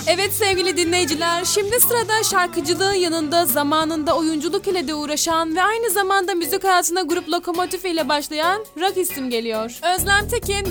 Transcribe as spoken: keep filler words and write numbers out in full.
Evet sevgili dinleyiciler, şimdi sırada şarkıcılığın yanında zamanında oyunculuk ile de uğraşan ve aynı zamanda müzik hayatına Grup Lokomotif ile başlayan rock isim geliyor. Özlem Tekin